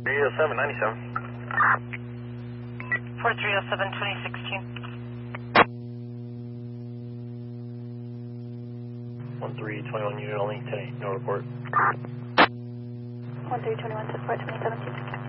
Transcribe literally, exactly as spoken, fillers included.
three oh seven ninety-seven. four three oh seven twenty sixteen. one three two one unit only, ten eight, no report. one three two one, support twenty seventeen.